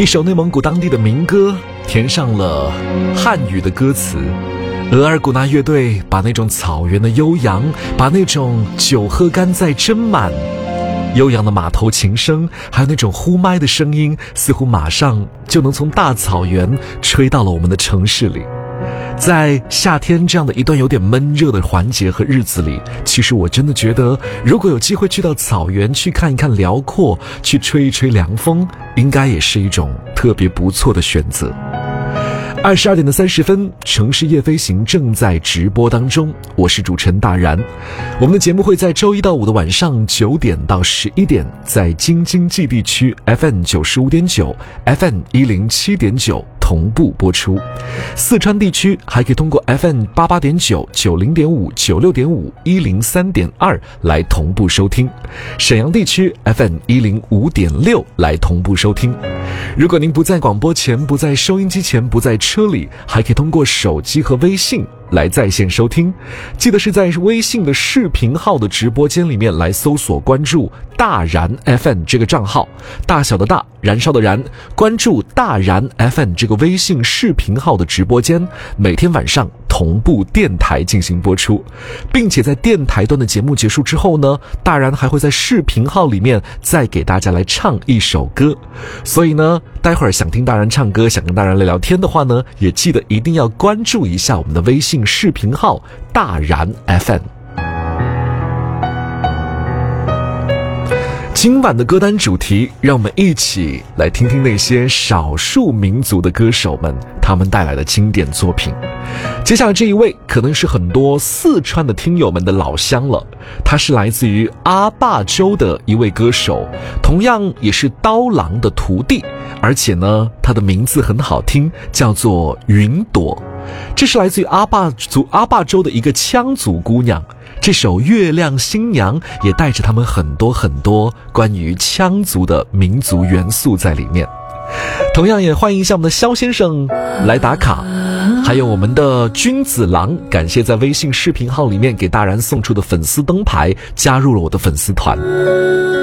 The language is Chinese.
一首内蒙古当地的民歌，填上了汉语的歌词。额尔古纳乐队把那种草原的悠扬，把那种酒喝干再斟满，悠扬的马头琴声，还有那种呼麦的声音，似乎马上就能从大草原吹到了我们的城市里。在夏天这样的一段有点闷热的环节和日子里，其实我真的觉得，如果有机会去到草原去看一看辽阔，去吹一吹凉风，应该也是一种特别不错的选择。22点30分，城市夜飞行正在直播当中，我是主持人大然。我们的节目会在周一到五的晚上9点到11点，在京津冀地区 FM 95.9 FM 107.9同步播出，四川地区还可以通过 FM 88.9 90.5 96.5 103.2来同步收听，沈阳地区 FM 105.6来同步收听。如果您不在广播前，不在收音机前，不在车里，还可以通过手机和微信来在线收听。记得是在微信的视频号的直播间里面来搜索关注大然 FM 这个账号，大小的大，燃烧的燃，关注大然 FM 这个微信视频号的直播间，每天晚上同步电台进行播出，并且在电台端的节目结束之后呢，大然还会在视频号里面再给大家来唱一首歌。所以呢，待会儿想听大然唱歌，想跟大然聊聊天的话呢，也记得一定要关注一下我们的微信视频号大然 FM。今晚的歌单主题，让我们一起来听听那些少数民族的歌手们他们带来的经典作品。接下来这一位可能是很多四川的听友们的老乡了，他是来自于阿坝州的一位歌手，同样也是刀郎的徒弟，而且呢他的名字很好听，叫做云朵。这是来自于阿坝州的一个羌族姑娘，这首《月亮新娘》也带着他们很多很多关于羌族的民族元素在里面。同样也欢迎一下我们的肖先生来打卡，还有我们的君子郎，感谢在微信视频号里面给大然送出的粉丝灯牌，加入了我的粉丝团。